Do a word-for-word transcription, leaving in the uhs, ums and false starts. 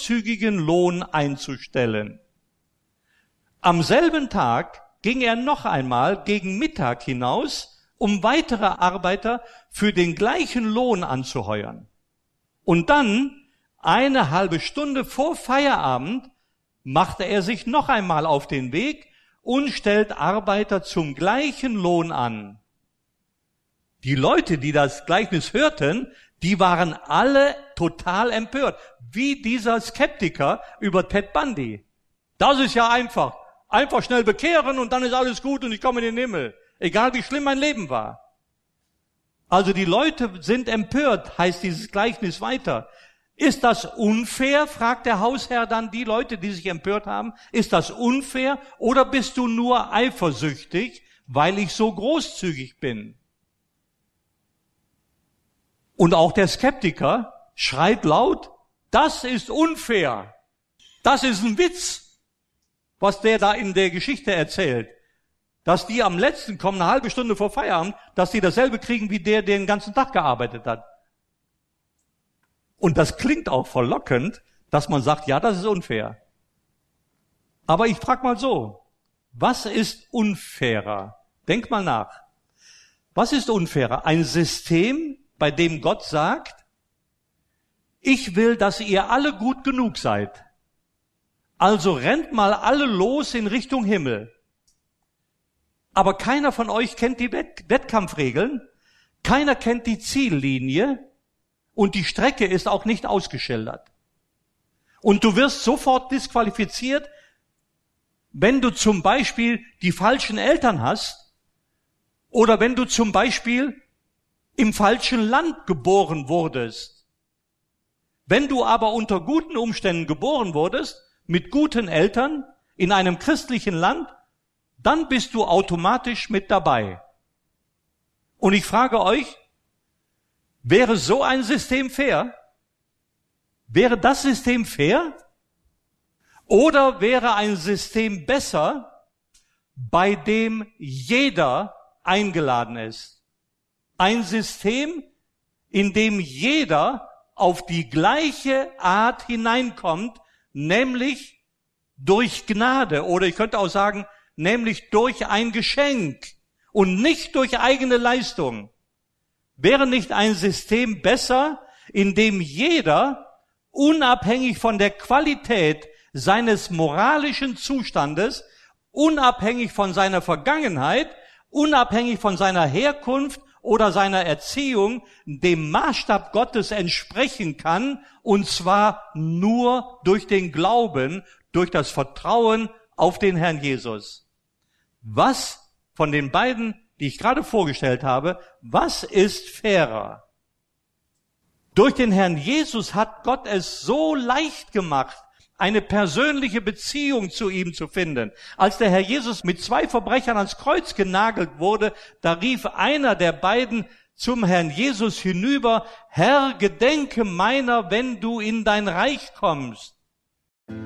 großzügigen Lohn einzustellen. Am selben Tag ging er noch einmal gegen Mittag hinaus, um weitere Arbeiter für den gleichen Lohn anzuheuern. Und dann, eine halbe Stunde vor Feierabend, machte er sich noch einmal auf den Weg und stellt Arbeiter zum gleichen Lohn an. Die Leute, die das Gleichnis hörten, die waren alle total empört, wie dieser Skeptiker über Ted Bundy. Das ist ja einfach. Einfach schnell bekehren und dann ist alles gut und ich komme in den Himmel. Egal wie schlimm mein Leben war. Also die Leute sind empört, heißt dieses Gleichnis weiter. Ist das unfair, fragt der Hausherr dann die Leute, die sich empört haben. Ist das unfair oder bist du nur eifersüchtig, weil ich so großzügig bin? Und auch der Skeptiker schreit laut, das ist unfair. Das ist ein Witz, was der da in der Geschichte erzählt. Dass die am letzten kommen, eine halbe Stunde vor Feierabend, dass die dasselbe kriegen wie der, der den ganzen Tag gearbeitet hat. Und das klingt auch verlockend, dass man sagt, ja, das ist unfair. Aber ich frage mal so, was ist unfairer? Denk mal nach. Was ist unfairer? Ein System, bei dem Gott sagt, ich will, dass ihr alle gut genug seid. Also rennt mal alle los in Richtung Himmel. Aber keiner von euch kennt die Wett- Wettkampfregeln, keiner kennt die Ziellinie und die Strecke ist auch nicht ausgeschildert. Und du wirst sofort disqualifiziert, wenn du zum Beispiel die falschen Eltern hast oder wenn du zum Beispiel im falschen Land geboren wurdest. Wenn du aber unter guten Umständen geboren wurdest, mit guten Eltern, in einem christlichen Land, dann bist du automatisch mit dabei. Und ich frage euch, wäre so ein System fair? Wäre das System fair? Oder wäre ein System besser, bei dem jeder eingeladen ist? Ein System, in dem jeder auf die gleiche Art hineinkommt, nämlich durch Gnade. Oder ich könnte auch sagen, nämlich durch ein Geschenk und nicht durch eigene Leistung. Wäre nicht ein System besser, in dem jeder, unabhängig von der Qualität seines moralischen Zustandes, unabhängig von seiner Vergangenheit, unabhängig von seiner Herkunft oder seiner Erziehung, dem Maßstab Gottes entsprechen kann, und zwar nur durch den Glauben, durch das Vertrauen auf den Herrn Jesus. Was von den beiden, die ich gerade vorgestellt habe, was ist fairer? Durch den Herrn Jesus hat Gott es so leicht gemacht, eine persönliche Beziehung zu ihm zu finden. Als der Herr Jesus mit zwei Verbrechern ans Kreuz genagelt wurde, da rief einer der beiden zum Herrn Jesus hinüber, Herr, gedenke meiner, wenn du in dein Reich kommst.